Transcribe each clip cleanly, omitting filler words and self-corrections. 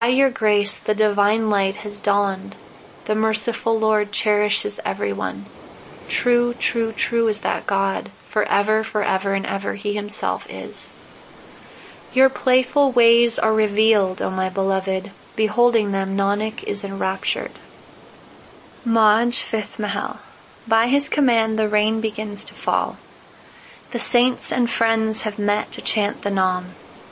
By your grace the divine light has dawned. The merciful Lord cherishes everyone. True, true, true is that God. Forever, forever and ever he himself is. Your playful ways are revealed, O my beloved. Beholding them, Nanak is enraptured. Maj, 5th Mahal. By his command the rain begins to fall. The saints and friends have met to chant the Nam.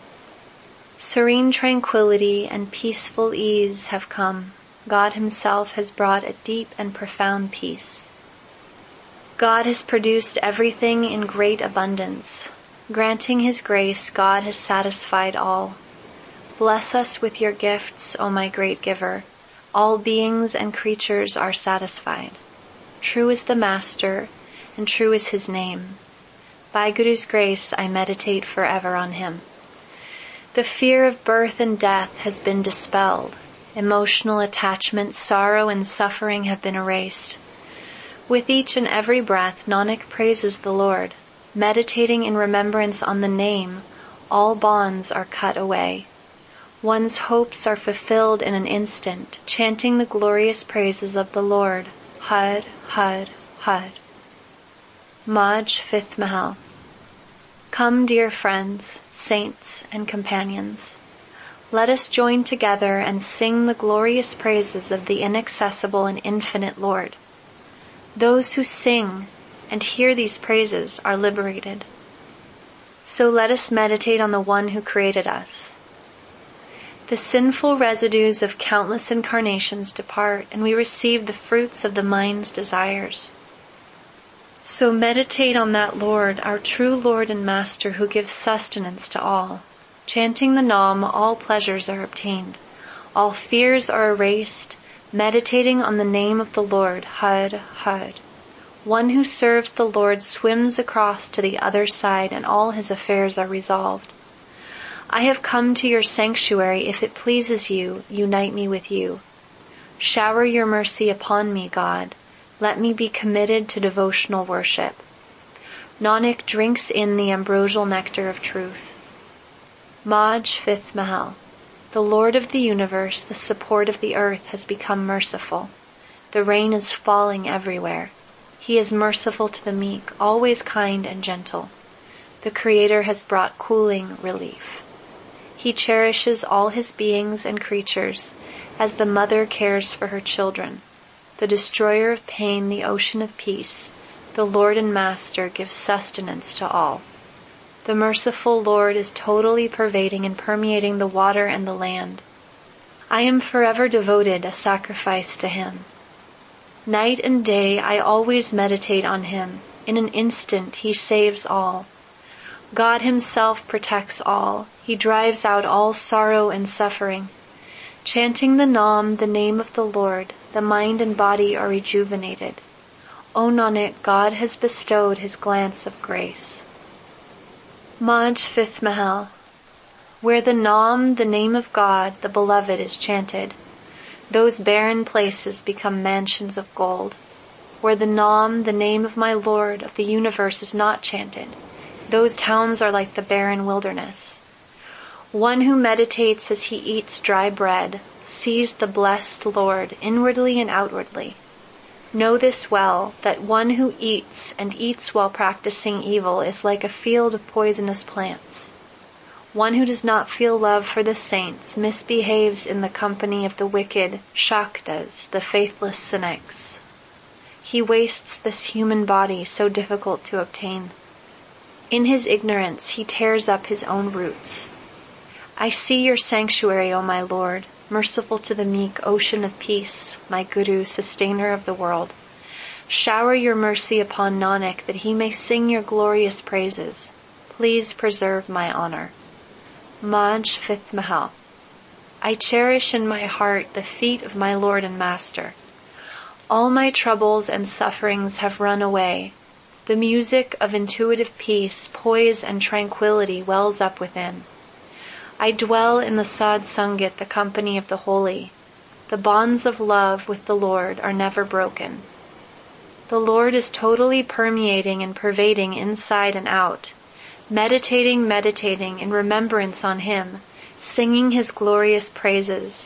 Serene tranquility and peaceful ease have come. God himself has brought a deep and profound peace. God has produced everything in great abundance. Granting his grace, God has satisfied all. Bless us with your gifts, O my great giver. All beings and creatures are satisfied. True is the Master, and true is his name. By Guru's grace, I meditate forever on him. The fear of birth and death has been dispelled. Emotional attachment, sorrow, and suffering have been erased. With each and every breath, Nanak praises the Lord. Meditating in remembrance on the name, all bonds are cut away. One's hopes are fulfilled in an instant, chanting the glorious praises of the Lord. Har, Har, Har. Maj, 5th Mahal. Come, dear friends, saints, and companions. Let us join together and sing the glorious praises of the inaccessible and infinite Lord. Those who sing and hear these praises are liberated. So let us meditate on the one who created us. The sinful residues of countless incarnations depart, and we receive the fruits of the mind's desires. So meditate on that Lord, our true Lord and Master, who gives sustenance to all. Chanting the Nam, all pleasures are obtained. All fears are erased. Meditating on the name of the Lord, Har, Har. One who serves the Lord swims across to the other side, and all his affairs are resolved. I have come to your sanctuary. If it pleases you, unite me with you. Shower your mercy upon me, God. Let me be committed to devotional worship. Nanak drinks in the ambrosial nectar of truth. Maj, 5th Mahal. The Lord of the universe, the support of the earth, has become merciful. The rain is falling everywhere. He is merciful to the meek, always kind and gentle. The Creator has brought cooling relief. He cherishes all his beings and creatures as the mother cares for her children. The destroyer of pain, the ocean of peace, the Lord and Master gives sustenance to all. The merciful Lord is totally pervading and permeating the water and the land. I am forever devoted, a sacrifice to him. Night and day I always meditate on him. In an instant he saves all. God himself protects all. He drives out all sorrow and suffering. Chanting the Nam, the name of the Lord, the mind and body are rejuvenated. O Nanak, God has bestowed his glance of grace. Maj, 5th Mahal. Where the Nam, the name of God, the Beloved, is chanted, those barren places become mansions of gold. Where the Nam, the name of my Lord of the universe, is not chanted, those towns are like the barren wilderness. One who meditates as he eats dry bread sees the blessed Lord inwardly and outwardly. Know this well, that one who eats and eats while practicing evil is like a field of poisonous plants. One who does not feel love for the saints misbehaves in the company of the wicked Shaktas, the faithless cynics. He wastes this human body so difficult to obtain. In his ignorance he tears up his own roots. I see your sanctuary, O my Lord, merciful to the meek, ocean of peace, my Guru, sustainer of the world. Shower your mercy upon Nanak that he may sing your glorious praises. Please preserve my honor. Maj, 5th Mahal. I cherish in my heart the feet of my Lord and Master. All my troubles and sufferings have run away. The music of intuitive peace, poise, and tranquility wells up within. I dwell in the Sad Sangat, the company of the holy. The bonds of love with the Lord are never broken. The Lord is totally permeating and pervading inside and out. Meditating in remembrance on him, singing his glorious praises,